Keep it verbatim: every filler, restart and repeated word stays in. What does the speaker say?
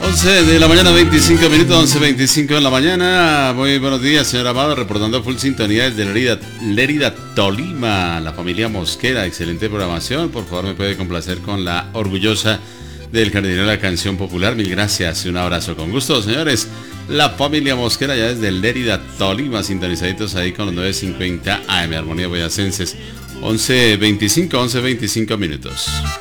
once de la mañana, veinticinco minutos, once veinticinco de la mañana. Muy buenos días, señor Amado, reportando full sintonía desde Lérida, Lérida, Tolima. La familia Mosquera, excelente programación. Por favor, me puede complacer con la orgullosa del jardinero de la canción popular. Mil gracias y un abrazo con gusto, señores. La familia Mosquera ya desde Lérida, Tolima, sintonizaditos ahí con los nueve cincuenta A M, Armonía Boyacenses. once veinticinco, once veinticinco minutos.